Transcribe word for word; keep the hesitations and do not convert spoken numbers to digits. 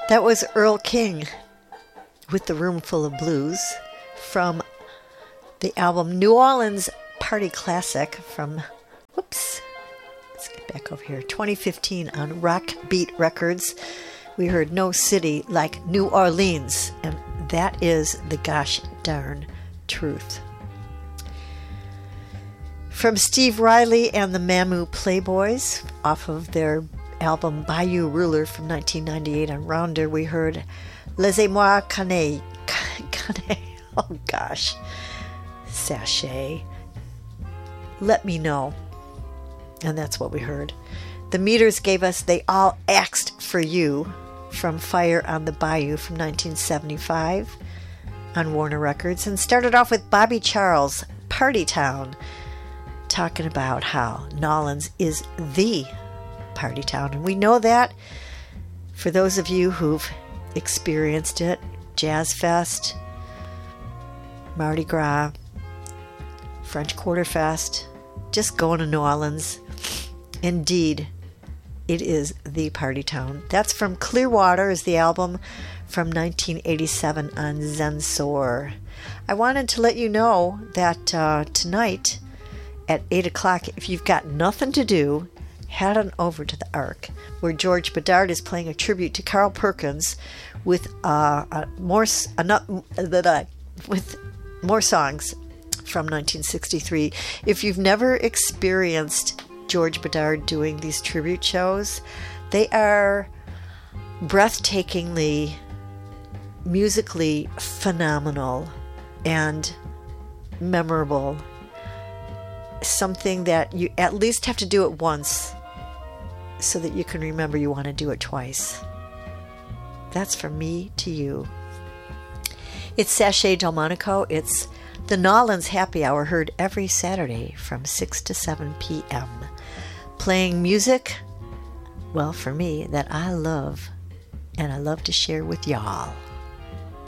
That was Earl King with The Room Full of Blues from the album New Orleans Party Classic from, whoops, let's get back over here, twenty fifteen on Rock Beat Records. We heard No City Like New Orleans, and that is the gosh darn truth. From Steve Riley and the Mamu Playboys, off of their album Bayou Ruler from nineteen ninety-eight on Rounder, we heard Laissez-moi Cane, Cane, oh gosh, Sachet, Let Me Know, and that's what we heard. The Meters gave us They All Axed For You from Fire on the Bayou from nineteen seventy-five on Warner Records, and started off with Bobby Charles, Party Town, talking about how Nolens is the party town. And we know that for those of you who've experienced it, Jazz Fest, Mardi Gras, French Quarter Fest, just going to New Orleans. Indeed, it is the party town. That's from Clearwater, is the album from nineteen eighty-seven on Zensor. I wanted to let you know that uh, tonight at eight o'clock, if you've got nothing to do, head on over to the Ark, where George Bedard is playing a tribute to Carl Perkins with uh, a more uh, with more songs from nineteen sixty-three. If you've never experienced George Bedard doing these tribute shows, they are breathtakingly, musically phenomenal and memorable. Something that you at least have to do it once so that you can remember you want to do it twice. That's from me to you. It's Sachet Delmonico. It's the Nolens Happy Hour, heard every Saturday from six to seven p.m. Playing music, well, for me, that I love and I love to share with y'all.